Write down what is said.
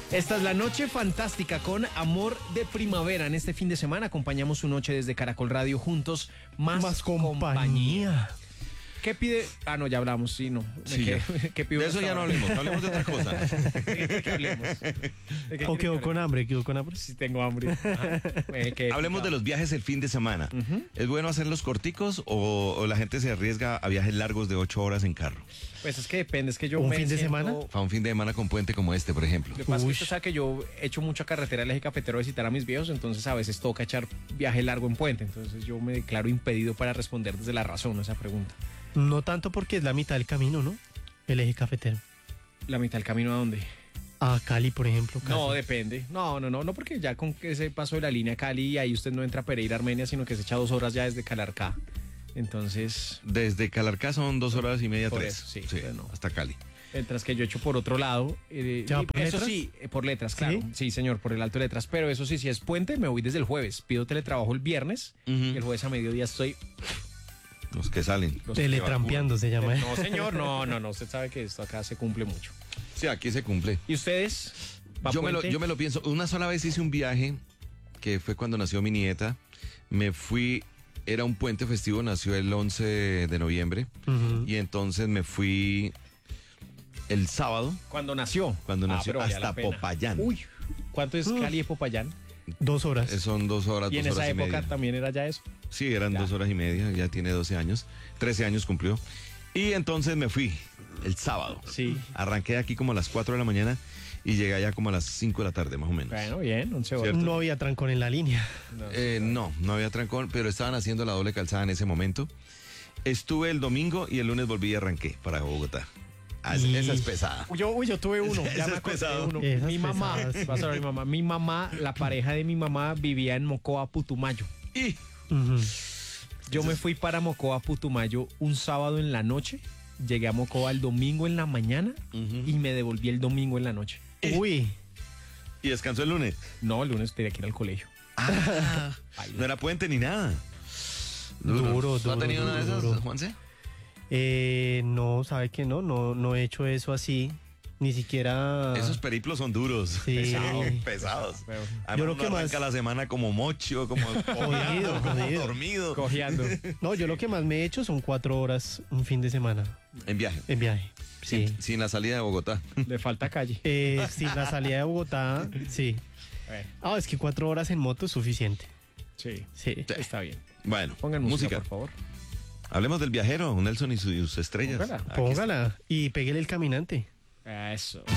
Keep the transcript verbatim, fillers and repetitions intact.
Esta es la noche fantástica con Amor de Primavera. En este fin de semana acompañamos su noche desde Caracol Radio juntos. Más, Más compañía. compañía. ¿Qué pide? Ah, no, ya hablamos, sí, no. Sí, ¿Qué, ya. ¿qué pido De eso ya no hablemos, hablemos de otra cosa. ¿De qué, qué hablemos? ¿De qué ¿O quiere quedó que con hable? hambre? ¿Quedó con hambre? Sí, tengo hambre. Ajá. Eh, ¿qué? Hablemos de los viajes el fin de semana. Uh-huh. ¿Es bueno hacerlos corticos o, o la gente se arriesga a viajes largos de ocho horas en carro? Pues es que depende, es que yo ¿Un me fin de siento- semana? Para un fin de semana con puente como este, por ejemplo. Lo que pasa es que Uy. usted sabe que yo he hecho mucha carretera del eje cafetero a visitar a mis viejos, entonces a veces toca echar viaje largo en puente. Entonces yo me declaro impedido para responder desde la razón a esa pregunta. No tanto porque es la mitad del camino, ¿no? El eje cafetero. ¿La mitad del camino a dónde? A Cali, por ejemplo. casi. No, depende. No, no, no, no, porque ya con ese paso de la línea Cali, ahí usted no entra a Pereira, Armenia, sino que se echa dos horas ya desde Calarcá. Entonces, Desde Calarcá son dos horas y media, Por tres. eso, sí, pero no. Hasta Cali. mientras que yo echo por otro lado. Eh, ¿Ya y por eso letras? sí, eh, por letras, claro. ¿Sí? ¿Sí? señor, por el alto de letras. Pero eso sí, si es puente, me voy desde el jueves. Pido teletrabajo el viernes Ujú. y el jueves a mediodía estoy. Los que salen. Los Teletrampeando se llama. ¿eh? No, señor, no, no, no. Usted sabe que esto acá se cumple mucho. Sí, aquí se cumple. ¿Y ustedes? ¿Va Yo me, lo, puente? yo me lo pienso. Una sola vez hice un viaje que fue cuando nació mi nieta. Me fui, era un puente festivo, nació el once de noviembre. Ujú. Y entonces me fui el sábado, Cuando nació. cuando nació, pero valía hasta la pena. Popayán. Uy, ¿cuánto es Uf. Cali de Popayán? Dos horas. Eh, Son dos horas, Y dos en horas esa y época media. también era ya eso. Sí, eran Ya. dos horas y media, ya tiene doce años, trece años cumplió. Y entonces me fui el sábado. Sí. Arranqué aquí como a las cuatro de la mañana y llegué allá como a las cinco de la tarde, más o menos. Bueno, bien, once horas. Cierto. No había trancón en la línea. No, Eh, no, no había trancón, pero estaban haciendo la doble calzada en ese momento. Estuve el domingo y el lunes volví y arranqué para Bogotá. Ah, es- Y- Esa es pesada. Uy, Yo, uy, yo tuve uno. Ese ya es me acordé de pesado. uno. Esas Mi mamá, pesadas. vas a ver mi mamá. Mi mamá, la pareja de mi mamá vivía en Mocoa, Putumayo. Y Ujú. Yo me fui para Mocoa, Putumayo un sábado en la noche. Llegué a Mocoa el domingo en la mañana Ujú. y me devolví el domingo en la noche. Uy. Y descansó el lunes. No, el lunes tenía que ir al colegio. Ah, Baila. no era puente ni nada. Duro, ¿No duro, ha tenido una de duro, esas, duro. Juanse? Eh, no, sabe que no, no, no he hecho eso así. Ni siquiera. Esos periplos son duros. Sí. Pesados. pesados. Pero- Además, Yo lo uno que arranca más- la semana como mocho, como Jodido, como jodido. dormido. Cojeando. No, yo lo que más me he hecho son cuatro horas un fin de semana En viaje. en viaje. Sí. Sin, sin la salida de Bogotá. Le falta calle. Eh, sí, la salida de Bogotá, sí. Bueno, Ah, es que cuatro horas en moto es suficiente. sí, Sí. está bien. Bueno, Pongan música, por favor. Hablemos del viajero, Nelson y sus estrellas. Póngala. Aquí está. Póngala y pégale el caminante. Eso.